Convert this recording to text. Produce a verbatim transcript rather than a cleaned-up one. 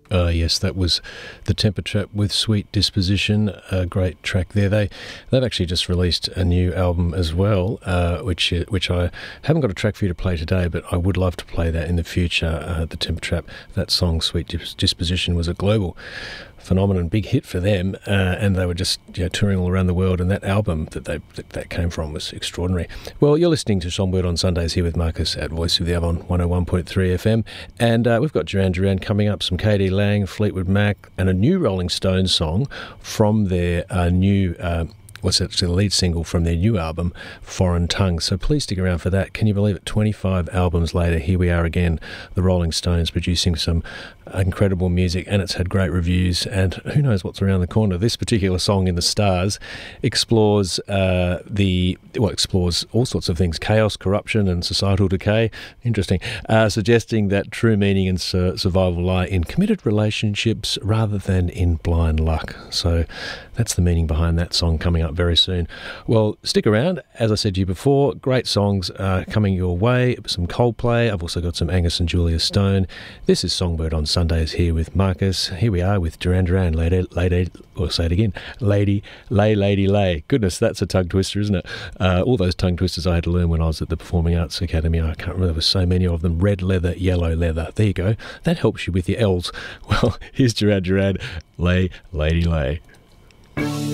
Uh, yes, that was the Temper Trap with Sweet Disposition, a great track there. They, they've actually just released a new album as well, uh, which which I haven't got a track for you to play today, but I would love to play that in the future. Uh, the Temper Trap, that song Sweet Disposition was a global phenomenon, big hit for them, uh, and they were just you know, touring all around the world, and that album that they that, that came from was extraordinary. Well, you're listening to Songbird on Sundays here with Marcus at Voice of the Avon one oh one point three F M, and uh, we've got Duran Duran coming up, some K D Lang, Fleetwood Mac, and a new Rolling Stones song from their uh, new uh, what's actually the lead single from their new album, Foreign Tongue. So please stick around for that. Can you believe it? twenty-five albums later, here we are again, the Rolling Stones producing some incredible music, and it's had great reviews, and who knows what's around the corner. This particular song, In the Stars, explores uh, the well, explores all sorts of things: chaos, corruption, and societal decay. Interesting. Uh, suggesting that true meaning and sur- survival lie in committed relationships rather than in blind luck. So that's the meaning behind that song, coming up very soon. Well, stick around. As I said to you before, great songs uh, coming your way. Some Coldplay. I've also got some Angus and Julia Stone. This is Songbird on Sundays here with Marcus. Here we are with Duran Duran, Lady, Lady, or say it again, Lady, Lay, Lady, Lay. Goodness, that's a tongue twister, isn't it? Uh, all those tongue twisters I had to learn when I was at the Performing Arts Academy. I can't remember, there were so many of them. Red leather, yellow leather. There you go. That helps you with your L's. Well, here's Duran Duran, Lay, Lady, Lay.